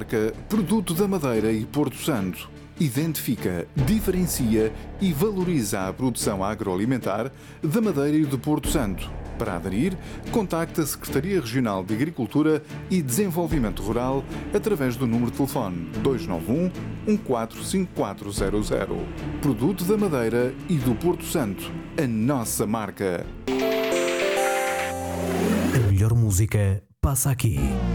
marca Produto da Madeira e Porto Santo. Identifica, diferencia e valoriza a produção agroalimentar da Madeira e do Porto Santo. Para aderir, contacte a Secretaria Regional de Agricultura e Desenvolvimento Rural através do número de telefone 291 145400. Produto da Madeira e do Porto Santo. A nossa marca. A melhor música passa aqui.